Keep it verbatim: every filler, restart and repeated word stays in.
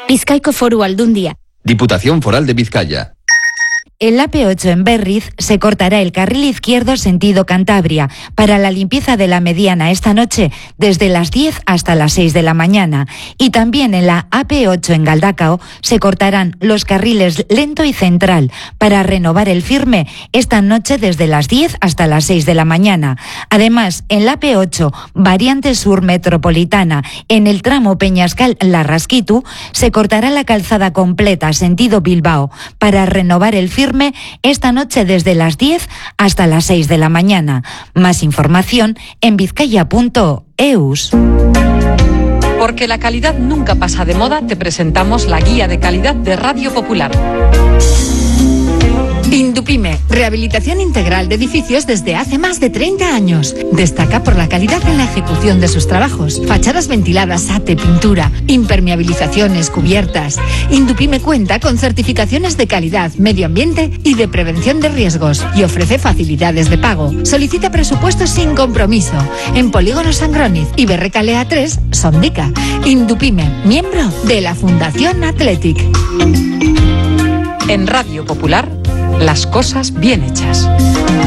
Bizkaiko Foru Aldundia. Diputación Foral de Vizcaya. En la A P ocho en Berriz se cortará el carril izquierdo sentido Cantabria para la limpieza de la mediana esta noche desde las diez hasta las seis de la mañana. Y también en la A P ocho en Galdacao se cortarán los carriles lento y central para renovar el firme esta noche desde las diez hasta las seis de la mañana. Además, en la A P ocho variante sur metropolitana en el tramo Peñascal-Larrasquitu se cortará la calzada completa sentido Bilbao para renovar el firme esta noche desde las diez hasta las seis de la mañana. Más información en vizcaya punto eus. Porque la calidad nunca pasa de moda, te presentamos la guía de calidad de Radio Popular. Indupime, rehabilitación integral de edificios desde hace más de treinta años. Destaca por la calidad en la ejecución de sus trabajos. Fachadas ventiladas, ate, pintura, impermeabilizaciones, cubiertas. Indupime cuenta con certificaciones de calidad, medio ambiente y de prevención de riesgos y ofrece facilidades de pago. Solicita presupuestos sin compromiso en Polígono Sangroniz y Berrecalea tres, Sondica. Indupime, miembro de la Fundación Athletic. En Radio Popular, las cosas bien hechas.